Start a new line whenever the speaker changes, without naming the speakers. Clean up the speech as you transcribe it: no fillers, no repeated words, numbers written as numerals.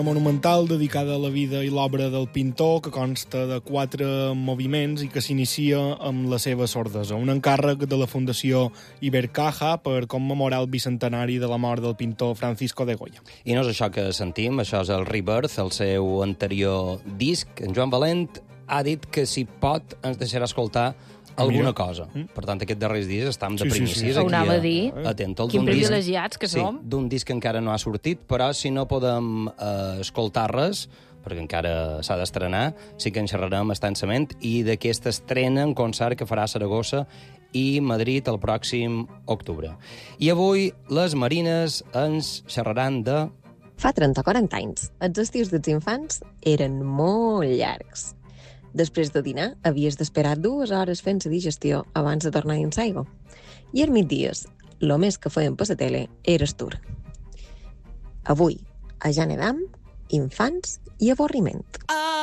Monumental dedicada a la vida i l'obra del pintor, que consta de 4 moviments i que s'inicia amb la seva sordesa. Un encàrrec de la Fundació Ibercaja per commemorar el bicentenari de la mort del pintor Francisco de Goya.
I no és això que sentim, això és el Rebirth, el seu anterior disc. En Joan Valent ha dit que, si pot, ens deixarà escoltar alguna cosa. Per tant, aquests darrers dies estem de primícies.
Ho anava a dir.
Atento,
Quin privilegiats que som.
Sí, d'un disc que encara no ha sortit, però si no podem escoltar res, perquè encara s'ha d'estrenar, sí que en xerrarem extensament, i d'aquesta estrena en concert que farà a Saragossa i Madrid el pròxim octubre. I avui les Marines ens xerraran de...
Fa 30 o 40 anys, els estius dels infants eren molt llargs. Després de dinar, havies d'esperar 2 hores fent la digestió abans de tornar dins l'aigua. I als migdies, el més que feien per la tele era el tour. Avui, a Ja Nedam, infants i avorriment.